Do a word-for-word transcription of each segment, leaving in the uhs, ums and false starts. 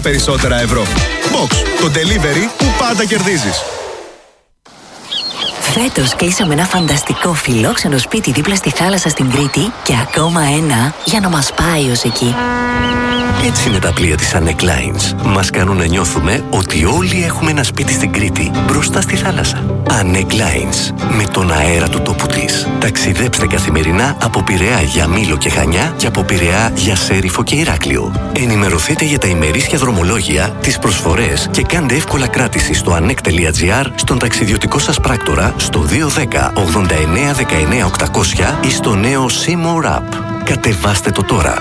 περισσότερα ευρώ. Box, το delivery που πάντα κερδίζεις. Φέτος κλείσαμε ένα φανταστικό φιλόξενο σπίτι δίπλα στη θάλασσα στην Κρήτη και ακόμα ένα για να μας πάει ως εκεί. Έτσι είναι τα πλοία της Anec Lines. Μας κάνουν να νιώθουμε ότι όλοι έχουμε ένα σπίτι στην Κρήτη, μπροστά στη θάλασσα. Anec Lines, με τον αέρα του τόπου της. Ταξιδέψτε καθημερινά από Πειραιά για Μήλο και Χανιά και από Πειραιά για Σέριφο και Ηράκλειο. Ενημερωθείτε για τα ημερήσια δρομολόγια, τις προσφορές και κάντε εύκολα κράτηση στο anec.gr, στον ταξιδιωτικό σας πράκτορα, στο δύο ένα μηδέν ογδόντα εννέα δεκαεννέα οκτακόσια ή στο νέο Seymour App. Κατεβάστε το τώρα.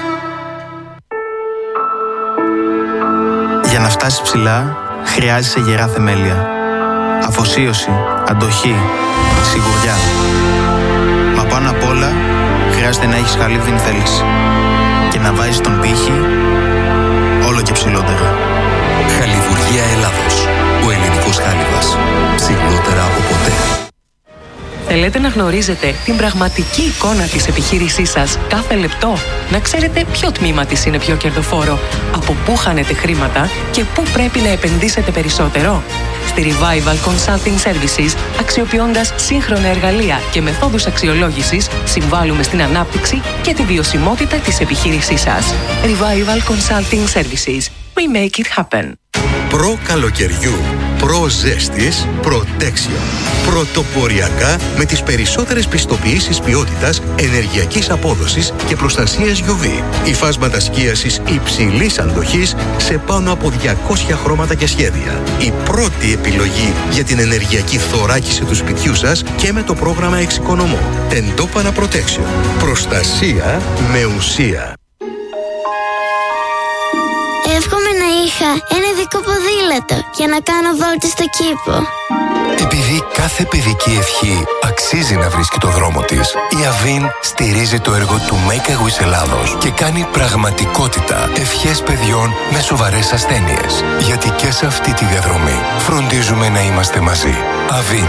Για να φτάσεις ψηλά, χρειάζεσαι γερά θεμέλια. Αφοσίωση, αντοχή, σιγουριά. Μα πάνω απ' όλα, χρειάζεται να έχεις χαλίβδινη θέληση και να βάζεις τον πύχη όλο και ψηλότερα. Χαλιβουργία Ελλάδος. Ο ελληνικός χάλιβας. Ψηλότερα από ποτέ. Θέλετε να γνωρίζετε την πραγματική εικόνα της επιχείρησής σας κάθε λεπτό? Να ξέρετε ποιο τμήμα της είναι πιο κερδοφόρο, από πού χάνετε χρήματα και πού πρέπει να επενδύσετε περισσότερο? Στη Revival Consulting Services, αξιοποιώντας σύγχρονα εργαλεία και μεθόδους αξιολόγησης, συμβάλλουμε στην ανάπτυξη και τη βιωσιμότητα της επιχείρησής σας. Revival Consulting Services. We make it happen. Προ καλοκαιριού, προ ζέστης, Protection. Πρωτοποριακά με τις περισσότερες πιστοποιήσεις ποιότητας, ενεργειακής απόδοσης και προστασίας γιου βι. Υφάσματα σκίασης υψηλής αντοχής σε πάνω από διακόσια χρώματα και σχέδια. Η πρώτη επιλογή για την ενεργειακή θωράκιση του σπιτιού σας και με το πρόγραμμα Εξοικονομώ. Τεντόπανα Protection. Προστασία με ουσία. Εύχομαι να είχα ένα ειδικό ποδήλατο για να κάνω βόλτες στο κήπο. Επειδή κάθε παιδική ευχή αξίζει να βρίσκει το δρόμο της, η Αβίν στηρίζει το έργο του Make a Wish Ελλάδος και κάνει πραγματικότητα ευχές παιδιών με σοβαρές ασθένειες. Γιατί και σε αυτή τη διαδρομή φροντίζουμε να είμαστε μαζί. Αβίν.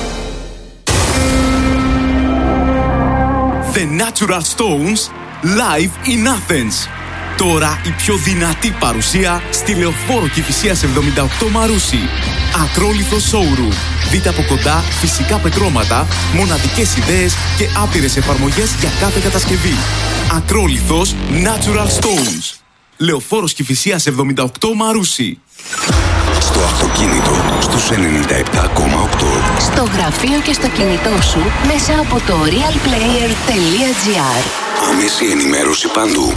The Natural Stones live in Athens. Τώρα η πιο δυνατή παρουσία στη Λεωφόρο Κηφισίας εβδομήντα οκτώ Μαρούσι. Ακρόλιθο showroom. Δείτε από κοντά φυσικά πετρώματα, μοναδικές ιδέες και άπειρες εφαρμογές για κάθε κατασκευή. Ακρόλιθος Natural Stones. Λεωφόρος Κηφισίας εβδομήντα οκτώ Μαρούσι. Στο αυτοκίνητο στους ενενήντα επτά κόμμα οκτώ. Στο γραφείο και στο κινητό σου μέσα από το realplayer.gr. Άμεση ενημέρωση παντού.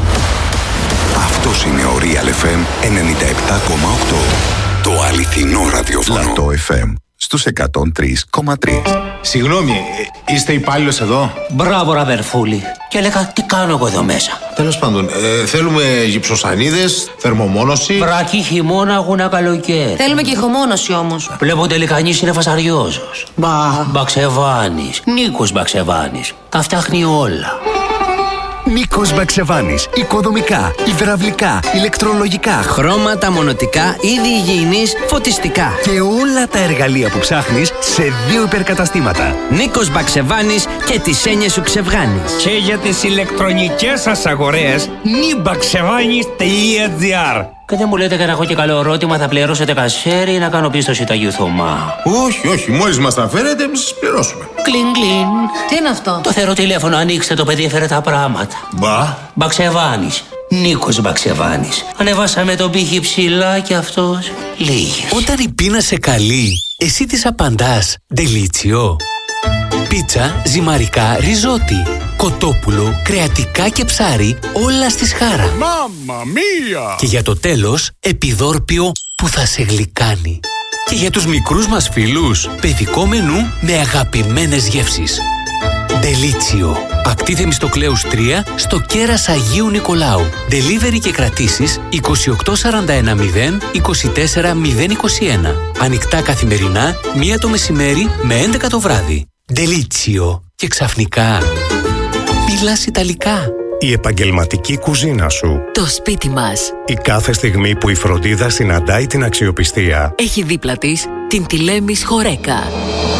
Αυτός είναι ο Real εφ εμ ενενήντα επτά κόμμα οκτώ. Το αληθινό ραδιόφωνο. Λατό εφ εμ στους εκατόν τρία κόμμα τρία. Συγγνώμη, είστε υπάλληλος εδώ? Μπράβο, ραδερφούλη. Και έλεγα, τι κάνω εγώ εδώ μέσα? Τέλος πάντων, ε, θέλουμε γυψοσανίδες, θερμομόνωση. Βρακή, χειμώνα, αγούνα, καλοκαίρι. Θέλουμε και ηχομόνωση όμως. Βλέπω τελικά κανείς είναι φασαριόζος. Μπα. Μπαξεβάνης. Νίκος Μπαξεβάνης. Τα φτιάχνει όλα. Νίκος Μπαξεβάνης. Οικοδομικά, υδραυλικά, ηλεκτρολογικά, χρώματα, μονοτικά, είδη υγιεινής, φωτιστικά. Και όλα τα εργαλεία που ψάχνεις σε δύο υπερκαταστήματα. Νίκος Μπαξεβάνης και τις έννοιες σου ξεβγάνεις. Και για τις ηλεκτρονικές σας αγορές, νιμπαξεβάνης τελεία τζι άρ. Και δεν μου λέτε και να έχω και καλό ερώτημα, θα πληρώσετε κασέρι ή να κάνω πίστοση τα Θωμά? Όχι, όχι, μόλις μας τα φέρετε, εμείς σας πληρώσουμε. Κλιν, κλιν. Τι είναι αυτό? Το θεωρώ τηλέφωνο, ανοίξτε το, παιδί έφερε τα πράγματα. Μπα. Μπαξεβάνης. Νίκος Μπαξεβάνης. Ανεβάσαμε τον πύχη ψηλά και αυτός λίγες. Όταν η πείνα σε καλεί, εσύ της απαντάς «Ντελίτσιο». Πίτσα, ζυμαρικά, ριζότι, κοτόπουλο, κρεατικά και ψάρι, όλα στη σχάρα. Μάμμα μία! Και για το τέλος, επιδόρπιο που θα σε γλυκάνει. Και για τους μικρούς μας φίλους, παιδικό μενού με αγαπημένες γεύσεις. Ντελίτσιο. Ακτή Θεμιστοκλέους τρία, στο κέρας Αγίου Νικολάου. Delivery και κρατήσεις είκοσι οκτώ σαράντα ένα μηδέν είκοσι τέσσερα μηδέν είκοσι ένα. Ανοιχτά καθημερινά, μία το μεσημέρι με έντεκα το βράδυ. Ντελίτσιο. Και ξαφνικά μιλάς Ιταλικά. Η επαγγελματική κουζίνα σου. Το σπίτι μας. Η κάθε στιγμή που η φροντίδα συναντάει την αξιοπιστία. Έχει δίπλα της την Τηλέμις Χορέκα. Τη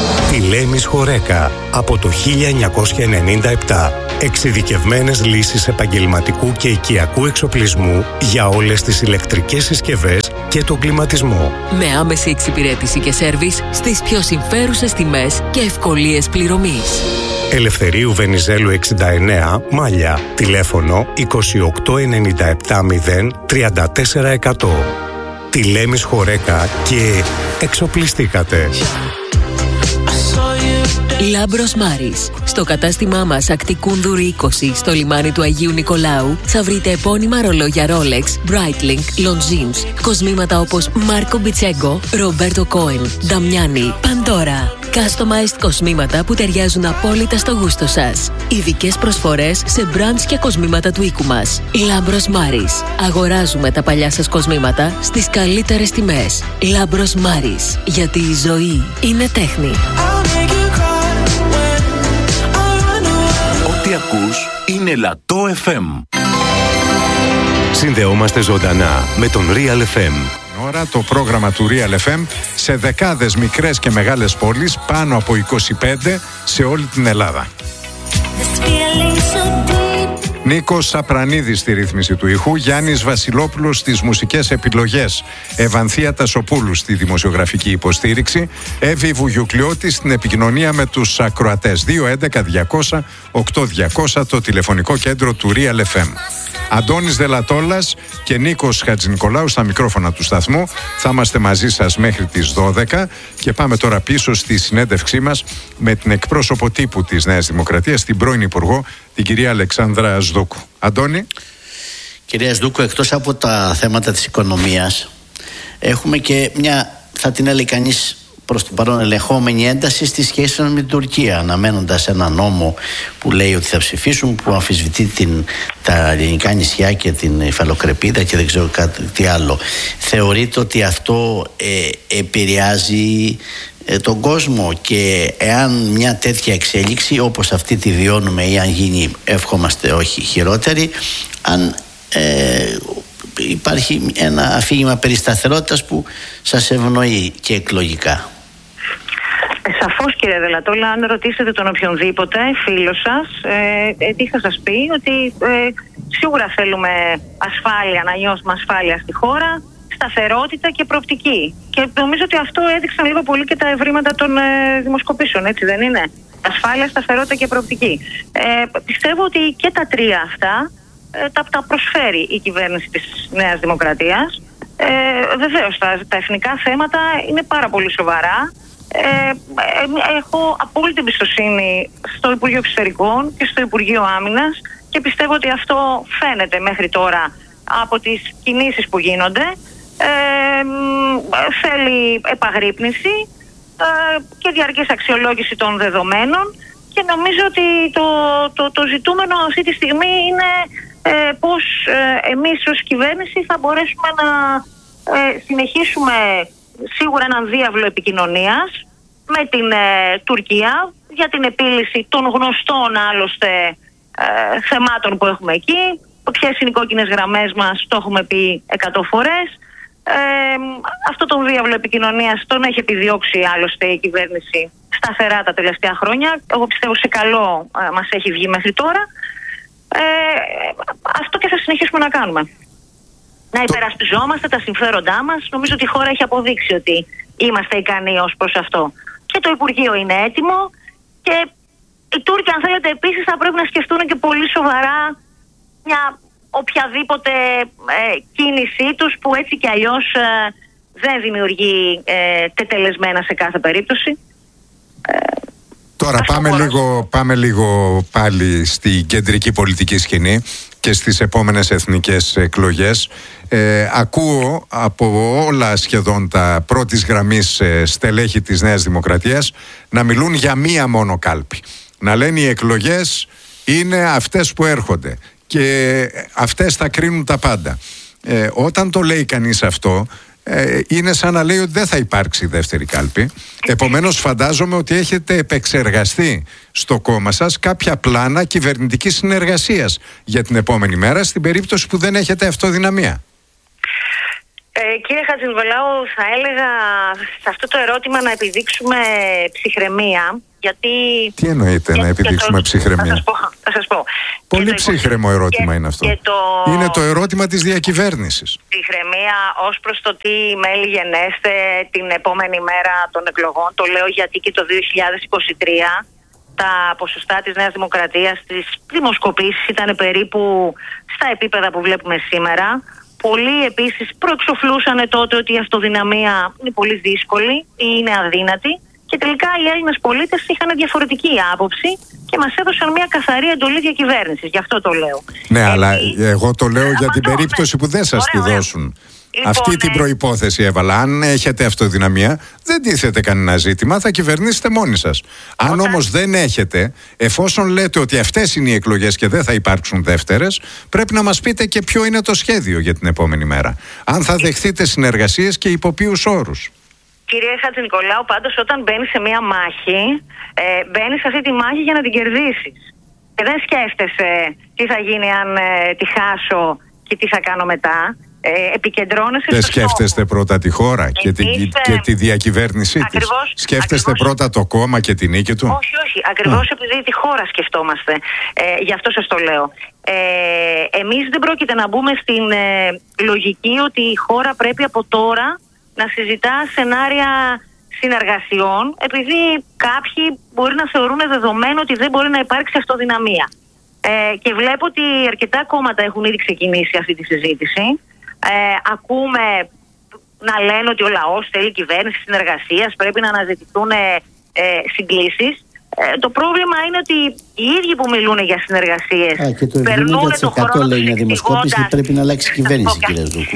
Λέμις Χορέκα από το χίλια εννιακόσια ενενήντα επτά. Εξειδικευμένες λύσεις επαγγελματικού και οικιακού εξοπλισμού για όλες τις ηλεκτρικές συσκευές και τον κλιματισμό. Με άμεση εξυπηρέτηση και σέρβις στις πιο συμφέρουσες τιμές και ευκολίες πληρωμής. Ελευθερίου Βενιζέλου εξήντα εννέα, Μάλια. Τηλέφωνο είκοσι οκτώ ενενήντα επτά μηδέν τριάντα τέσσερα εκατό. Τη Λέμις Χορέκα και εξοπλιστήκατε. Λάμπρος Μάρης. Στο κατάστημά μας Ακτικούνδουρη είκοσι στο λιμάνι του Αγίου Νικολάου θα βρείτε επώνυμα ρολόγια Rolex, Breitling, Longines, κοσμήματα όπως Μάρκο Μπιτσέγκο, Ρομπέρτο Κόιν, Νταμιάνι, Παντόρα. Customized κοσμήματα που ταιριάζουν απόλυτα στο γούστο σας. Ειδικές προσφορές σε brands και κοσμήματα του οίκου μας. Λάμπρος Μάρης. Αγοράζουμε τα παλιά σας κοσμήματα στις καλύτερες τιμές. Λάμπρος Μάρης. Γιατί η ζωή είναι τέχνη. Ό,τι ακούς είναι Λατό εφ εμ. Συνδεόμαστε ζωντανά με τον Real εφ εμ. Ώρα το πρόγραμμα του Real εφ εμ σε δεκάδες μικρές και μεγάλες πόλεις, πάνω από είκοσι πέντε σε όλη την Ελλάδα. Νίκος Σαπρανίδης στη ρύθμιση του ήχου, Γιάννης Βασιλόπουλος στις μουσικές επιλογές, Ευανθία Τασοπούλου στη δημοσιογραφική υποστήριξη, Εύη Βουγιουκλιώτη στην επικοινωνία με τους ακροατές. Δύο έντεκα διακόσια οκτώ διακόσια το τηλεφωνικό κέντρο του Real εφ εμ. Αντώνης Δελατόλας και Νίκος Χατζηνικολάου στα μικρόφωνα του σταθμού. Θα είμαστε μαζί σας μέχρι τις δώδεκα και πάμε τώρα πίσω στη συνέντευξή μας με την εκπρόσωπο τύπου της Νέας Δημοκρατίας, την πρώην Υπουργό, την κυρία Αλεξάνδρα Σδούκου. Αντώνη. Κυρία Σδούκου, εκτός από τα θέματα της οικονομίας, έχουμε και μια, θα την έλεγε κανείς, προς το παρόν ελεγχόμενη ένταση στη σχέση με την Τουρκία, αναμένοντας ένα νόμο που λέει ότι θα ψηφίσουν, που αμφισβητεί την, τα ελληνικά νησιά και την υφαλοκρηπίδα και δεν ξέρω κάτι τι άλλο. Θεωρείτε ότι αυτό ε, επηρεάζει ε, τον κόσμο, και εάν μια τέτοια εξέλιξη όπως αυτή τη βιώνουμε, ή αν γίνει, εύχομαστε όχι χειρότερη, αν ε, υπάρχει ένα αφήγημα περισταθερότητας που σας ευνοεί και εκλογικά? Σαφώς, κύριε Δελατόλα, αν ρωτήσετε τον οποιονδήποτε φίλο σας, ε, ε, τι θα σας πει? Ότι ε, σίγουρα θέλουμε ασφάλεια, να νιώσουμε ασφάλεια στη χώρα, σταθερότητα και προοπτική. Και νομίζω ότι αυτό έδειξαν λίγο πολύ και τα ευρήματα των ε, δημοσκοπήσεων, έτσι δεν είναι? Ασφάλεια, σταθερότητα και προοπτική. Ε, πιστεύω ότι και τα τρία αυτά ε, τα, τα προσφέρει η κυβέρνηση της Νέας Δημοκρατίας. Ε, βεβαίως, τα, τα εθνικά θέματα είναι πάρα πολύ σοβαρά. Ε, έχω απόλυτη εμπιστοσύνη στο Υπουργείο Εξωτερικών και στο Υπουργείο Άμυνας και πιστεύω ότι αυτό φαίνεται μέχρι τώρα από τις κινήσεις που γίνονται. Ε, θέλει επαγρύπνηση ε, και διαρκής αξιολόγηση των δεδομένων, και νομίζω ότι το, το, το ζητούμενο αυτή τη στιγμή είναι ε, πώς ε, εμείς ως κυβέρνηση θα μπορέσουμε να ε, συνεχίσουμε σίγουρα έναν διάβλο επικοινωνίας με την ε, Τουρκία για την επίλυση των γνωστών άλλωστε ε, θεμάτων που έχουμε εκεί. Ποιες είναι οι κόκκινες γραμμές μας, το έχουμε πει εκατό φορές. Ε, αυτό τον διάβλο επικοινωνίας τον έχει επιδιώξει άλλωστε η κυβέρνηση σταθερά τα τελευταία χρόνια. Εγώ πιστεύω σε καλό ε, μας έχει βγει μέχρι τώρα. Ε, αυτό και θα συνεχίσουμε να κάνουμε. Να υπερασπιζόμαστε τα συμφέροντά μας. Νομίζω ότι η χώρα έχει αποδείξει ότι είμαστε ικανοί ως προς αυτό. Και το Υπουργείο είναι έτοιμο, και οι Τούρκοι, αν θέλετε, επίσης θα πρέπει να σκεφτούν και πολύ σοβαρά μια οποιαδήποτε ε, κίνησή τους, που έτσι κι αλλιώς ε, δεν δημιουργεί ε, τετελεσμένα σε κάθε περίπτωση. Ε, Τώρα πάμε λίγο, πάμε λίγο πάλι στην κεντρική πολιτική σκηνή και στις επόμενες εθνικές εκλογές. Ε, ακούω από όλα σχεδόν τα πρώτης γραμμής ε, στελέχη της Νέας Δημοκρατίας να μιλούν για μία μόνο κάλπη. Να λένε οι εκλογές είναι αυτές που έρχονται και αυτές θα κρίνουν τα πάντα. Ε, όταν το λέει κανείς αυτό, ε, είναι σαν να λέει ότι δεν θα υπάρξει δεύτερη κάλπη. Επομένως φαντάζομαι ότι έχετε επεξεργαστεί στο κόμμα σας κάποια πλάνα κυβερνητικής συνεργασίας για την επόμενη μέρα, στην περίπτωση που δεν έχετε αυτοδυναμία. Ε, κύριε Χατζηνικολάου, θα έλεγα σε αυτό το ερώτημα να επιδείξουμε ψυχραιμία, γιατί... Τι εννοείται για, να επιδείξουμε το... ψυχραιμία? Θα σας πω. Θα σας πω. Πολύ το... ψύχρεμο ερώτημα και... είναι αυτό. Και το... Είναι το ερώτημα της διακυβέρνησης. Ψυχραιμία ως προς το τι μέλη γενέστε την επόμενη μέρα των εκλογών. Το λέω γιατί και το δύο χιλιάδες είκοσι τρία τα ποσοστά της Νέας Δημοκρατίας στις δημοσκοπήσεις ήταν περίπου στα επίπεδα που βλέπουμε σήμερα. Πολλοί επίσης προεξοφλούσαν τότε ότι η αυτοδυναμία είναι πολύ δύσκολη ή είναι αδύνατη, και τελικά οι Έλληνες πολίτες είχαν διαφορετική άποψη και μας έδωσαν μια καθαρή εντολή διακυβέρνησης. Γι' αυτό το λέω. Ναι, ε, αλλά η... εγώ το λέω για την το, περίπτωση που δεν σας ωραία, τη δώσουν. Λοιπόν, αυτή την προϋπόθεση έβαλα. Αν έχετε αυτοδυναμία, δεν τίθεται κανένα ζήτημα, θα κυβερνήσετε μόνοι σας. Αν όταν... όμως δεν έχετε, εφόσον λέτε ότι αυτές είναι οι εκλογές και δεν θα υπάρξουν δεύτερες, πρέπει να μας πείτε και ποιο είναι το σχέδιο για την επόμενη μέρα. Αν θα δεχθείτε συνεργασίες και υπό ποιους όρους. Κύριε Χατζηνικολάου, πάντως όταν μπαίνεις σε μία μάχη, ε, μπαίνεις σε αυτή τη μάχη για να την κερδίσεις. Και δεν σκέφτεσαι τι θα γίνει αν ε, τη χάσω και τι θα κάνω μετά. Ε, επικεντρώνεσαι δεν στο σκέφτεστε στόχο. Πρώτα τη χώρα και, Εμείς, τη, και τη διακυβέρνησή ακριβώς, της. Σκέφτεστε ακριβώς. πρώτα το κόμμα και τη νίκη του. Όχι, όχι. Ακριβώς επειδή τη χώρα σκεφτόμαστε. Ε, γι' αυτό σας το λέω. Ε, εμείς δεν πρόκειται να μπούμε στην ε, λογική ότι η χώρα πρέπει από τώρα να συζητά σενάρια συνεργασιών, επειδή κάποιοι μπορεί να θεωρούν δεδομένο ότι δεν μπορεί να υπάρξει αυτοδυναμία. Ε, και βλέπω ότι αρκετά κόμματα έχουν ήδη ξεκινήσει αυτή τη συζήτηση. Ε, ακούμε να λένε ότι ο λαός θέλει κυβέρνηση συνεργασίας, πρέπει να αναζητηθούν ε, ε, συγκλήσεις. Ε, το πρόβλημα είναι ότι οι ίδιοι που μιλούν για συνεργασίες περνούν το χρόνο τους εξηγώντας... πρέπει να αλλάξει η κυβέρνηση, κύριε Δούκου.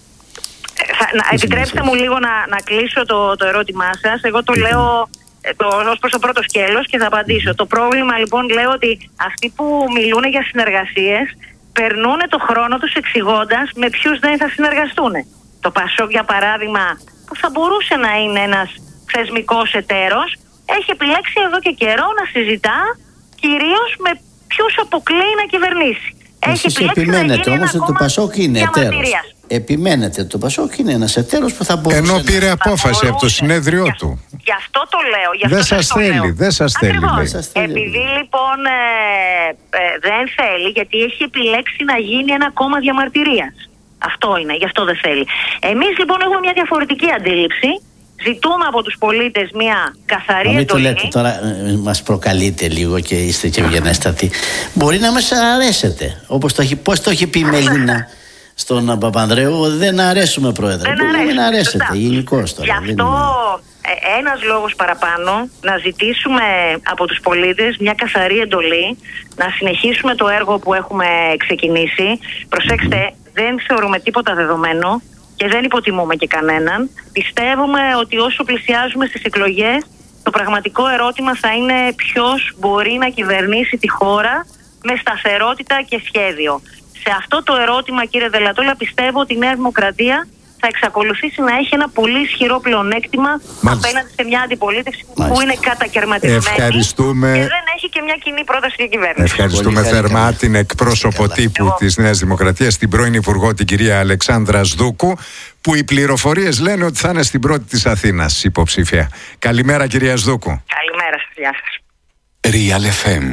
Θα, να, επιτρέψτε μου λίγο να, να κλείσω το, το ερώτημά σας. Εγώ το λέω το, ως προς το πρώτο σκέλος και θα απαντήσω. Το πρόβλημα λοιπόν λέω ότι αυτοί που μιλούν για συνεργασίες περνούν το χρόνο τους εξηγώντας με ποιους δεν θα συνεργαστούν. Το ΠΑΣΟΚ, για παράδειγμα, που θα μπορούσε να είναι ένας θεσμικός εταίρος, έχει επιλέξει εδώ και καιρό να συζητά κυρίως με ποιους αποκλείει να κυβερνήσει. Εσείς επιμένετε όμως ότι το ΠΑΣΟΚ είναι εταίρος. Επιμένετε, το ΠΑΣΟΚ είναι ένας εταίρος που θα μπορούσε. Ενώ πήρε να... απόφαση από το συνέδριό για, του. Γι' αυτό το λέω. Γι αυτό δεν σας θέλει, λέω. δεν σας θέλει. Επειδή λοιπόν ε, ε, δεν θέλει, γιατί έχει επιλέξει να γίνει ένα κόμμα διαμαρτυρίας. Αυτό είναι, γι' αυτό δεν θέλει. Εμείς λοιπόν έχουμε μια διαφορετική αντίληψη. Ζητούμε από τους πολίτες μια καθαρή εντολή. Μην το λέτε τώρα, ε, μας προκαλείτε λίγο και είστε και ευγενέστατοι. Μπορεί να μας αρέσετε. Όπως το έχει, πώς το έχει πει η Μελίνα στον Παπανδρέου, δεν αρέσουμε, Πρόεδρε. Δεν αρέσουμε, να αρέσετε γενικώς τώρα. Γι' αυτό είναι... ένας λόγος παραπάνω να ζητήσουμε από τους πολίτες μια καθαρή εντολή, να συνεχίσουμε το έργο που έχουμε ξεκινήσει. Προσέξτε, δεν θεωρούμε τίποτα δεδομένο και δεν υποτιμούμε και κανέναν. Πιστεύουμε ότι όσο πλησιάζουμε στις εκλογές, το πραγματικό ερώτημα θα είναι ποιος μπορεί να κυβερνήσει τη χώρα με σταθερότητα και σχέδιο. Σε αυτό το ερώτημα, κύριε Δελατόλα, πιστεύω ότι η Νέα Δημοκρατία θα εξακολουθήσει να έχει ένα πολύ ισχυρό πλεονέκτημα απέναντι σε μια αντιπολίτευση Μάλιστα. που είναι κατακαιρματισμένη Ευχαριστούμε. και δεν έχει και μια κοινή πρόταση για κυβέρνηση. Ευχαριστούμε θερμά καλά. την εκπρόσωπο τύπου Εγώ. της Νέας Δημοκρατίας, την πρώην Υπουργό, την κυρία Αλεξάνδρα Σδούκου, που οι πληροφορίες λένε ότι θα είναι στην πρώτη της Αθήνας υποψήφια. Καλημέρα, κυρία Σδούκου. Καλημέρα σας, γεια σας. Real εφ εμ.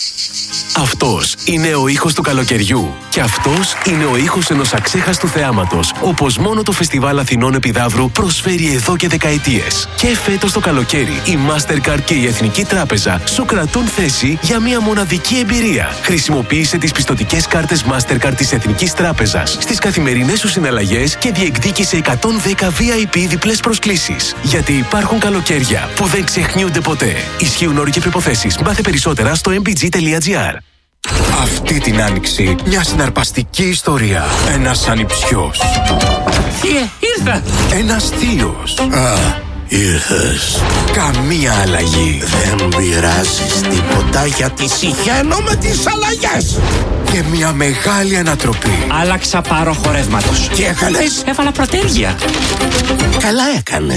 Αυτός είναι ο ήχος του καλοκαιριού. Και αυτός είναι ο ήχος ενός αξέχαστου θεάματος, όπως μόνο το Φεστιβάλ Αθηνών Επιδαύρου προσφέρει εδώ και δεκαετίες. Και φέτος το καλοκαίρι, η Mastercard και η Εθνική Τράπεζα σου κρατούν θέση για μια μοναδική εμπειρία. Χρησιμοποίησε τις πιστωτικές κάρτες Mastercard της Εθνικής Τράπεζας στις καθημερινές σου συναλλαγές και διεκδίκησε εκατόν δέκα βι άι πι διπλές προσκλήσεις. Γιατί υπάρχουν καλοκαίρια που δεν ξεχνιούνται ποτέ. Ισχύουν όροι και προϋποθέσεις. Μάθε περισσότερα στο εμ πι τζι τελεία τζι άρ. Αυτή την άνοιξη, μια συναρπαστική ιστορία. Ένας ανιψιός. Θείε, ήρθα! Ένας θείος. Α, ήρθες. Καμία αλλαγή. Δεν πειράζεις τίποτα, γιατί συχαίνω με τις αλλαγές. Και μια μεγάλη ανατροπή. Άλλαξα πάροχο ρεύματος. Τι έκανες? Έβαλα προτέρια. Καλά έκανες.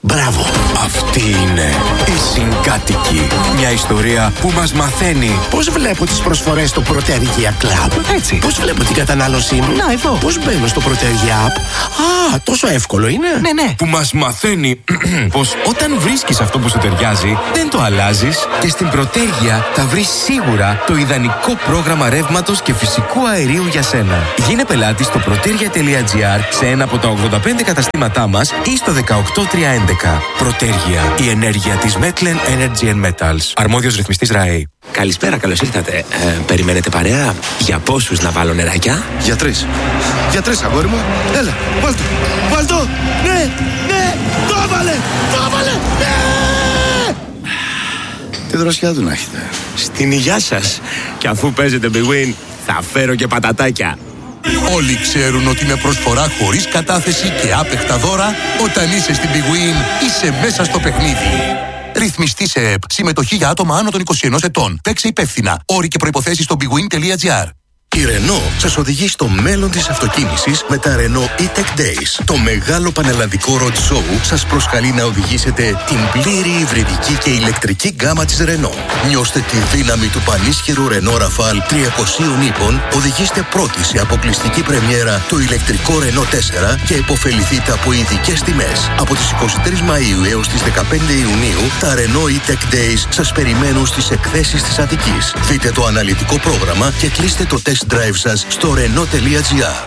Μπράβο! Αυτή είναι η Συγκάτοικη. Μια ιστορία που μας μαθαίνει πώς βλέπω τις προσφορές στο Protergia Club. Έτσι. Πώς βλέπω την κατανάλωσή μου. Να, εδώ. Πώς μπαίνω στο Protergia App. Α, τόσο εύκολο είναι. Ναι, ναι. Που μας μαθαίνει πως όταν βρίσκεις αυτό που σου ταιριάζει, δεν το αλλάζεις και στην Protergia θα βρεις σίγουρα το ιδανικό πρόγραμμα ρεύματος και φυσικού αερίου για σένα. Γίνε πελάτη στο protergia τελεία gr σε ένα από τα ογδόντα πέντε καταστήματά μας ή στο δεκαοκτώ τριακόσια έντεκα. Protergia, η ενέργεια της Metlen Energy and Metals. Αρμόδιος ρυθμιστής ΡΑΕ. Καλησπέρα, καλώς ήρθατε. Ε, περιμένετε παρέα? Για πόσους να βάλω νεράκια? Για τρεις. Για τρεις, αγόρι μου. Έλα, βάλ' το. Βάλ' το. Ναι, ναι, το έβαλε, το έβαλε. Ναι! Τι δροσιά του να έχετε. Στην υγειά σας. Και αφού παίζετε Big Win, θα φέρω και πατατάκια. Όλοι ξέρουν ότι με προσφορά χωρίς κατάθεση και άπεχτα δώρα, όταν είσαι στην Big Win, είσαι μέσα στο παιχνίδι. Ρυθμιστή σε ΕΠ. Συμμετοχή για άτομα άνω των είκοσι ενός ετών. Παίξε υπεύθυνα. Όροι και προϋποθέσεις στο bigwin τελεία gr. Η Renault σας οδηγεί στο μέλλον της αυτοκίνησης με τα Renault E-Tech Days. Το μεγάλο πανελλαδικό road show σας προσκαλεί να οδηγήσετε την πλήρη υβριδική και ηλεκτρική γκάμα της Renault. Νιώστε τη δύναμη του πανίσχυρου Renault Rafale τριακοσίων ύπων, οδηγήστε πρώτοι σε αποκλειστική πρεμιέρα το ηλεκτρικό Renault τέσσερα και υποφεληθείτε από ειδικές τιμές. Από τις είκοσι τρεις Μαΐου έως τις δεκαπέντε Ιουνίου, τα Renault E-Tech Days σας περιμένουν στις εκθέσεις της Αττικής. Δείτε το αναλυτικό πρόγραμμα και κλείστε το test drive σας στο renault τελεία gr.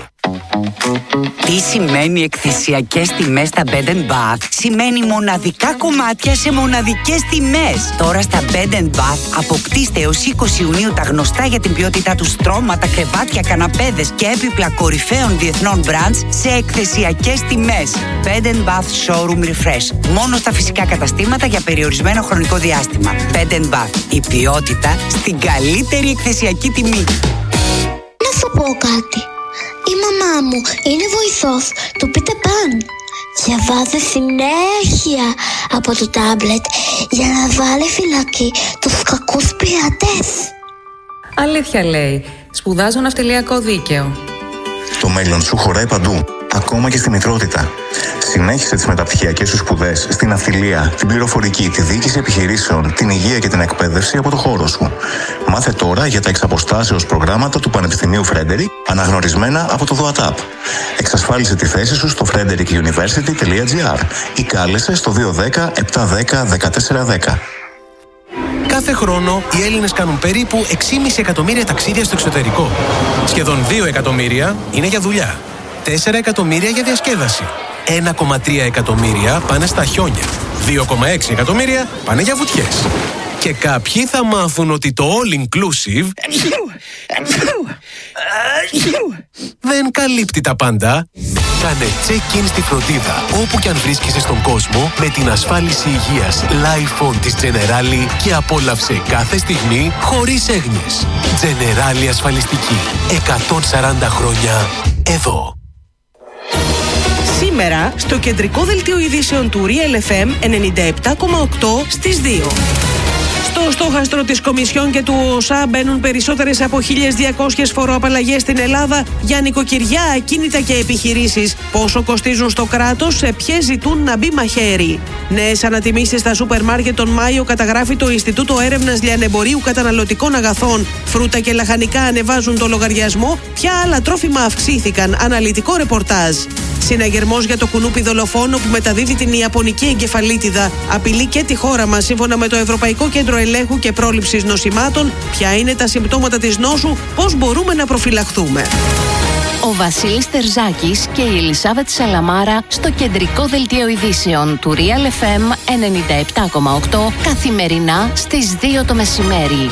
Τι σημαίνει εκθεσιακές τιμές στα Bed and Bath? Σημαίνει μοναδικά κομμάτια σε μοναδικές τιμές. Τώρα στα Bed and Bath αποκτήστε έως είκοσι Ιουνίου τα γνωστά για την ποιότητά του στρώματα, κρεβάτια, καναπέδες και έπιπλα κορυφαίων διεθνών brands σε εκθεσιακές τιμές. Bed and Bath Showroom Refresh. Μόνο στα φυσικά καταστήματα για περιορισμένο χρονικό διάστημα. Bed and Bath. Η ποιότητα στην καλύτερη εκθεσιακή τιμή. Να σου πω κάτι. Η μαμά μου είναι βοηθός του Peter Pan. Διαβάζει συνέχεια από το τάμπλετ για να βάλει φυλακή τους κακούς πειρατές. Αλήθεια λέει. Σπουδάζω ναυτιλιακό δίκαιο. Το μέλλον σου χωράει παντού, ακόμα και στη μητρότητα. Συνέχισε τις μεταπτυχιακές σου σπουδές στην ναυτιλία, την πληροφορική, τη διοίκηση επιχειρήσεων, την υγεία και την εκπαίδευση από το χώρο σου. Μάθε τώρα για τα εξαποστάσεως προγράμματα του Πανεπιστημίου Frederick, αναγνωρισμένα από το ΔΟΑΤΑΠ. Εξασφάλισε τη θέση σου στο frederick university τελεία gr ή κάλεσε στο δύο ένα μηδέν επτά ένα μηδέν δεκατέσσερα δέκα. Κάθε χρόνο οι Έλληνες κάνουν περίπου έξι κόμμα πέντε εκατομμύρια ταξίδια στο εξωτερικό. Σχεδόν δύο εκατομμύρια είναι για δουλειά. τέσσερα εκατομμύρια για διασκέδαση. ένα κόμμα τρία εκατομμύρια πάνε στα χιόνια. δύο κόμμα έξι εκατομμύρια πάνε για βουτιές. Και κάποιοι θα μάθουν ότι το all inclusive δεν καλύπτει τα πάντα. Κάνε check-in στη φροντίδα όπου και αν βρίσκεσαι στον κόσμο με την ασφάλιση υγείας Life On της Generali και απόλαυσε κάθε στιγμή χωρίς έγνοιες. Generali ασφαλιστική. εκατόν σαράντα χρόνια εδώ. Σήμερα στο κεντρικό δελτίο ειδήσεων του Real εφ εμ ενενήντα επτά κόμμα οκτώ στις δύο. Στο στόχαστρο της Κομισιόν και του ΟΣΑ μπαίνουν περισσότερες από χίλιες διακόσιες φοροαπαλλαγές στην Ελλάδα για νοικοκυριά, ακίνητα και επιχειρήσεις. Πόσο κοστίζουν στο κράτος, σε ποιες ζητούν να μπει μαχαίρι. Νέες ανατιμήσεις στα σούπερ μάρκετ τον Μάιο καταγράφει το Ινστιτούτο Έρευνας Λιανεμπορίου Καταναλωτικών Αγαθών. Φρούτα και λαχανικά ανεβάζουν το λογαριασμό. Ποια άλλα τρόφιμα αυξήθηκαν? Αναλυτικό ρεπορτάζ. Συναγερμός για το κουνούπι δολοφόνο που μεταδίδει την ιαπωνική εγκεφαλίτιδα απειλεί και τη χώρα μας. Σύμφωνα με το Ευρωπαϊκό Κέντρο Ελέγχου και Πρόληψης Νοσημάτων, ποια είναι τα συμπτώματα της νόσου, πώς μπορούμε να προφυλαχθούμε. Ο Βασίλης Τερζάκης και η Ελισάβετ Σαλαμάρα στο κεντρικό δελτίο ειδήσεων του Real εφ εμ ενενήντα επτά κόμμα οκτώ καθημερινά στις δύο το μεσημέρι.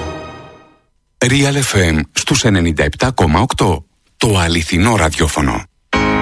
Real εφ εμ στους ενενήντα επτά κόμμα οκτώ. Το αληθινό ραδιόφωνο.